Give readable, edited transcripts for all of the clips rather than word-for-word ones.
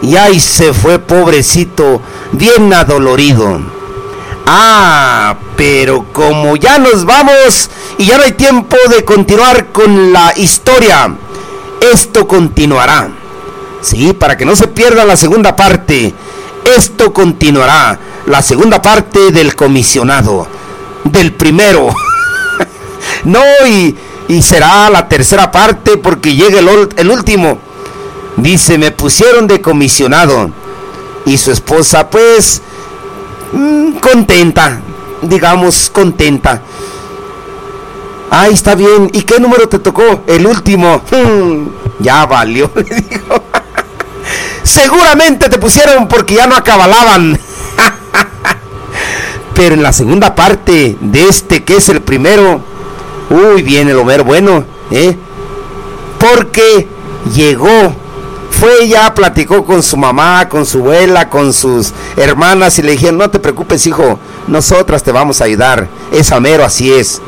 y ahí se fue, pobrecito, bien adolorido. Pero como ya nos vamos y ya no hay tiempo de continuar con la historia, esto continuará. Sí, para que no se pierda la segunda parte, esto continuará. La segunda parte del comisionado, del primero. No, y será la tercera parte porque llega el último. Dice, me pusieron de comisionado. Y su esposa, pues, contenta, digamos, contenta. Ay, está bien. ¿Y qué número te tocó? El último. Ya valió, le dijo. Seguramente te pusieron porque ya no acabalaban. Pero en la segunda parte de este, que es el primero, viene lo mero bueno, porque llegó, fue, ya platicó con su mamá, con su abuela, con sus hermanas, y le dijeron, no te preocupes, hijo, nosotras te vamos a ayudar. Esa mero así es,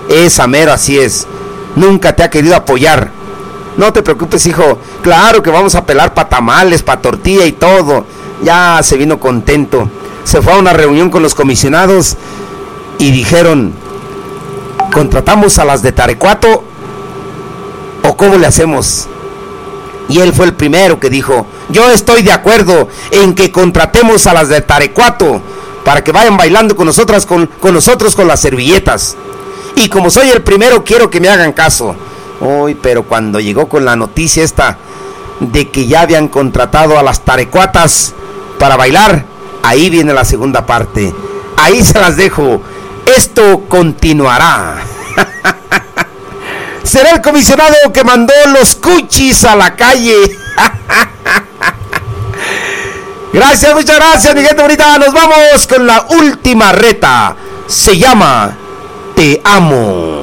nunca te ha querido apoyar. No te preocupes, hijo, claro que vamos a pelar pa' tamales, pa' tortilla y todo. Ya se vino contento. Se fue a una reunión con los comisionados y dijeron, ¿contratamos a las de Tarecuato o cómo le hacemos? Y él fue el primero que dijo, yo estoy de acuerdo en que contratemos a las de Tarecuato para que vayan bailando con nosotros con las servilletas. Y como soy el primero, quiero que me hagan caso. Pero cuando llegó con la noticia esta de que ya habían contratado a las tarecuatas para bailar, ahí viene la segunda parte. Ahí se las dejo. Esto continuará. Será el comisionado que mandó los cuchis a la calle. Gracias, muchas gracias, mi gente bonita. Nos vamos con la última reta. Se llama Te Amo.